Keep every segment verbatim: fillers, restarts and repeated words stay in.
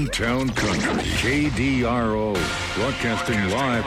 Hometown Country, K D R O, broadcasting live.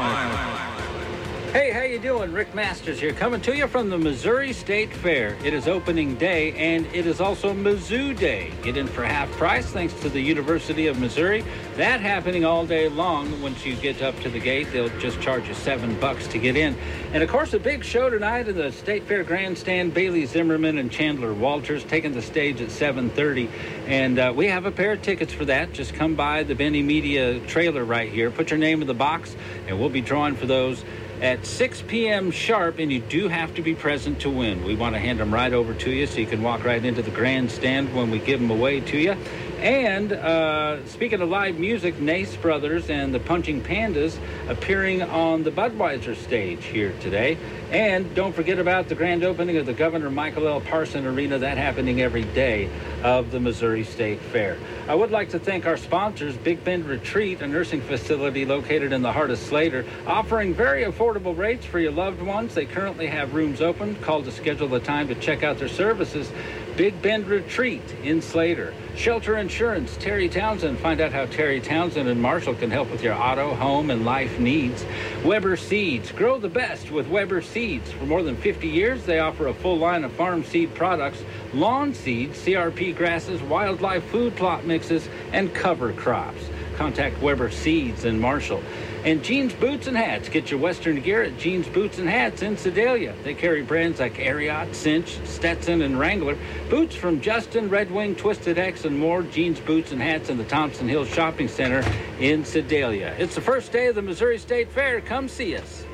Hey, how you doing? Rick Masters here, coming to you from the Missouri State Fair. It is opening day, and it is also Mizzou Day. Get in for half price thanks to the University of Missouri. That happening all day long. Once you get up to the gate, they'll just charge you seven bucks to get in. And, of course, a big show tonight in the State Fair Grandstand. Bailey Zimmerman and Chandler Walters taking the stage at seven thirty. And uh, we have a pair of tickets for that. Just come by the Benny Media trailer right here. Put your name in the box, and we'll be drawing for those at six p.m. sharp, and you do have to be present to win. We want to hand them right over to you so you can walk right into the grandstand when we give them away to you. And uh, speaking of live music, Nace Brothers and the Punching Pandas appearing on the Budweiser stage here today. And don't forget about the grand opening of the Governor Michael L. Parson Arena. That happening every day of the Missouri State Fair. I would like to thank our sponsors, Big Bend Retreat, a nursing facility located in the heart of Slater, offering very affordable rates for your loved ones. They currently have rooms open. Call to schedule the time to check out their services. Big Bend Retreat in Slater. Shelter Insurance, Terry Townsend. Find out how Terry Townsend and Marshall can help with your auto, home, and life needs. Weber Seeds. Grow the best with Weber Seeds. For more than fifty years, they offer a full line of farm seed products, lawn seeds, C R P grasses, wildlife food plot mixes, and cover crops. Contact Weber Seeds in Marshall. And Jeans Boots and Hats. Get your Western gear at Jeans Boots and Hats in Sedalia. They carry brands like Ariat, Cinch, Stetson, and Wrangler. Boots from Justin, Red Wing, Twisted X, and more. Jeans Boots and Hats in the Thompson Hills Shopping Center in Sedalia. It's the first day of the Missouri State Fair. Come see us.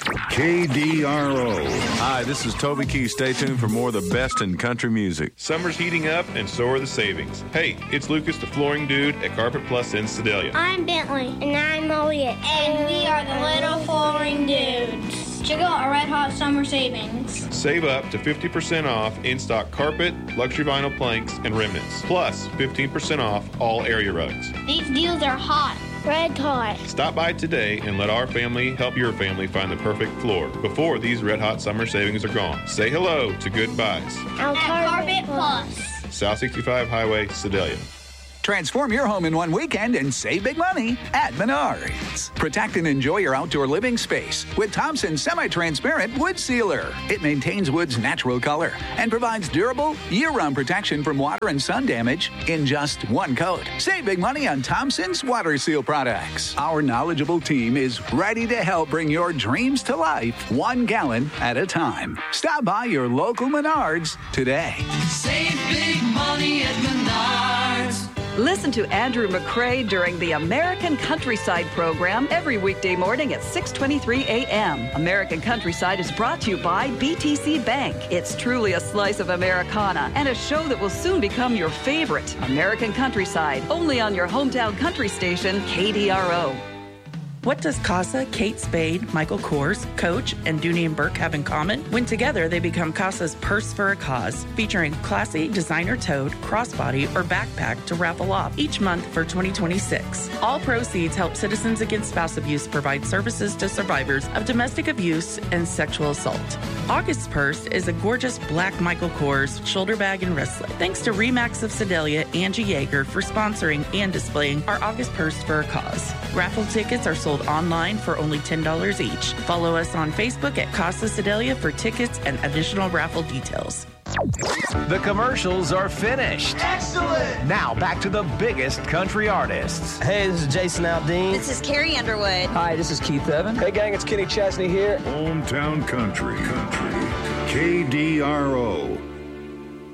K D R O. Hi, this is Toby Keith. Stay tuned for more of the best in country music. Summer's heating up, and so are the savings. Hey, it's Lucas, the flooring dude at Carpet Plus in Sedalia. I'm Bentley. And I'm Elliot. And we are the Little Flooring Dudes. Check out our Red Hot Summer Savings. Save up to fifty percent off in-stock carpet, luxury vinyl planks, and remnants. Plus fifteen percent off all area rugs. These deals are hot. Red Hot. Stop by today and let our family help your family find the perfect floor before these Red Hot Summer Savings are gone. Say hello to Good Buys. At Carpet Plus. South sixty-five Highway, Sedalia. Transform your home in one weekend and save big money at Menards. Protect and enjoy your outdoor living space with Thompson Semi-Transparent Wood Sealer. It maintains wood's natural color and provides durable, year-round protection from water and sun damage in just one coat. Save big money on Thompson's Water Seal products. Our knowledgeable team is ready to help bring your dreams to life one gallon at a time. Stop by your local Menards today. Save big money at Menards. Listen to Andrew McCrae during the American Countryside program every weekday morning at six twenty-three a.m. American Countryside is brought to you by B T C Bank. It's truly a slice of Americana and a show that will soon become your favorite. American Countryside, only on your hometown country station, K D R O. What does Casa, Kate Spade, Michael Kors, Coach, and Dooney and Burke have in common? When together, they become Casa's Purse for a Cause, featuring classy, designer-toed, crossbody, or backpack to raffle off each month for twenty twenty-six. All proceeds help Citizens Against Spouse Abuse provide services to survivors of domestic abuse and sexual assault. August Purse is a gorgeous black Michael Kors shoulder bag and wristlet. Thanks to Remax of Sedalia, Angie Yeager, for sponsoring and displaying our August Purse for a Cause. Raffle tickets are sold online for only ten dollars each. Follow us on Facebook at Casa Sedalia for tickets and additional raffle details. The commercials are finished. Excellent! Now back to the biggest country artists. Hey, this is Jason Aldean. This is Carrie Underwood. Hi, this is Keith Evan. Hey gang, it's Kenny Chesney here. Hometown Country, Country, K D R O.